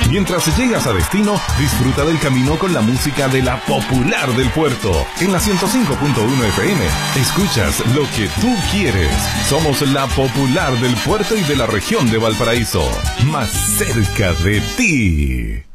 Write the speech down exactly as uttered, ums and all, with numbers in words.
Mientras llegas a destino, disfruta del camino con la música de la Popular del Puerto. En la ciento cinco punto uno F M, escuchas lo que tú quieres. Somos la Popular del Puerto y de la región de Valparaíso. Más cerca de ti.